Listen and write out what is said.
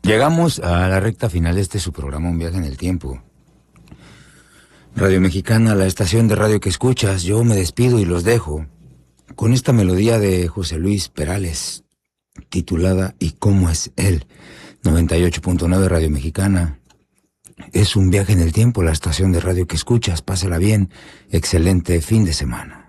Llegamos a la recta final de su programa, Un Viaje en el Tiempo. Radio Mexicana, la estación de radio que escuchas, yo me despido y los dejo con esta melodía de José Luis Perales, titulada ¿Y cómo es él? 98.9 Radio Mexicana. Es Un Viaje en el Tiempo, la estación de radio que escuchas. Pásala bien, excelente fin de semana.